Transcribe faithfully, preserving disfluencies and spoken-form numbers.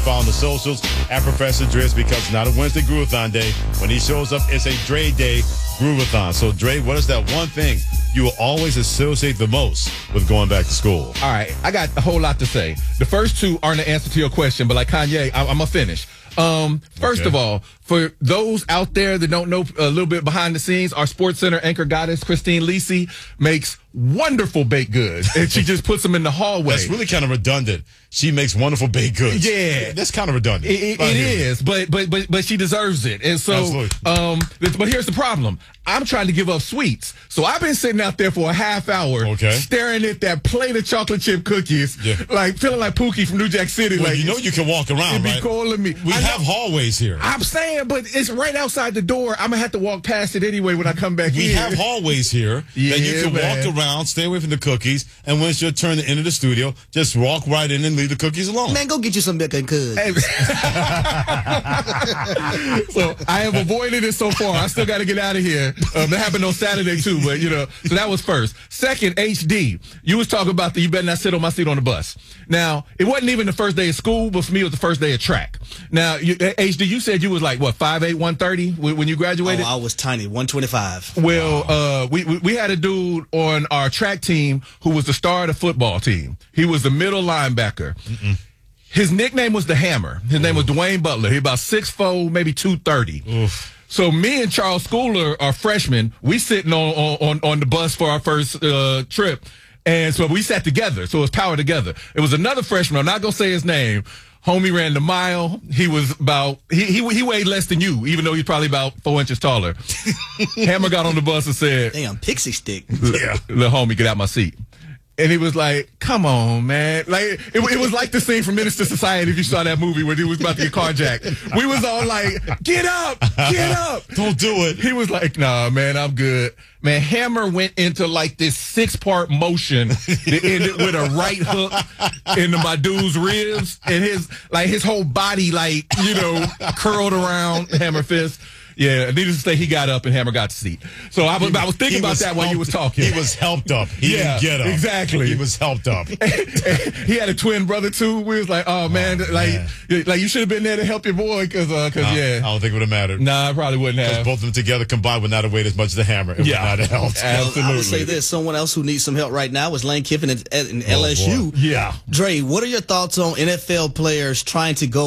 follow on the socials at Professor Driz, because it's not a Wednesday Groovathon day. When he shows up, it's a Dre Day Groovathon. So, Dre, what is that one thing you will always associate the most with going back to school? All right, I got a whole lot to say. The first two aren't an answer to your question, but like Kanye, I- I'm going to finish. Um, first Okay. of all, for those out there that don't know a little bit behind the scenes, our Sports Center anchor goddess, Christine Lisi, makes wonderful baked goods, and she just puts them in the hallway. That's really kind of redundant. She makes wonderful baked goods. Yeah. That's kind of redundant. It, it, I it hear you. is, but but but but she deserves it, and so Absolutely. um. But here's the problem: I'm trying to give up sweets, so I've been sitting out there for a half hour, Okay. staring at that plate of chocolate chip cookies, Yeah. like feeling like Pookie from New Jack City. Well, like you know you can walk it around, be right? calling me. We I have know- hallways here. I'm saying, but it's right outside the door. I'm gonna have to walk past it anyway when I come back We in. have hallways here that you Yeah, can man. walk around, stay away from the cookies, and when it's your turn to enter the studio, just walk right in and leave the cookies alone. Man, go get you some milk and cookies. Hey. So I have avoided it so far. I still got to get out of here. Um, that happened on Saturday too, but you know. So that was first. Second, H D. You was talking about the you better not sit on my seat on the bus. Now it wasn't even the first day of school, but for me it was the first day of track. Now you, H D, you said you was like what five eight, one thirty when when you graduated. Oh, I was tiny, one twenty-five. Well, uh, we, we we had a dude on our track team who was the star of the football team. He was the middle linebacker. Mm-mm. His nickname was the Hammer. His name was Dwayne Butler. He about six foot four, maybe two thirty. So me and Charles Schooler are freshmen. We sitting on on on the bus for our first uh, trip, and so we sat together. So it was power together. It was another freshman. I'm not gonna say his name. Homie ran the mile. He was about he he he weighed less than you, even though he's probably about four inches taller. Hammer got on the bus and said, Damn, pixie stick. Yeah. "Little homie, get out my seat." And he was like, "Come on, man!" Like it, it was like the scene from Minister Society. If you saw that movie where he was about to get carjacked, we was all like, "Get up, get up!" Don't do it. He was like, "Nah, man, I'm good." Man, Hammer went into like this six part motion that ended with a right hook into my dude's ribs, and his like his whole body like you know curled around Hammer fist. Yeah, needless to say, he got up and Hammer got the seat. So I was, I was thinking He about was that while you was helped- talking. He was helped up. He Yeah, didn't get up. exactly. He was helped up. He had a twin brother too. We was like, oh man, Oh, like, man. like you should have been there to help your boy, cause, uh, cause I, yeah, I don't think it would have mattered. nah, I probably wouldn't have. Both of them together combined would not have weighed as much as the Hammer. It Yeah. would not have helped. Absolutely. I would say this: someone else who needs some help right now is Lane Kiffin at, at, in Oh, L S U. boy. Yeah. Dre, what are your thoughts on N F L players trying to go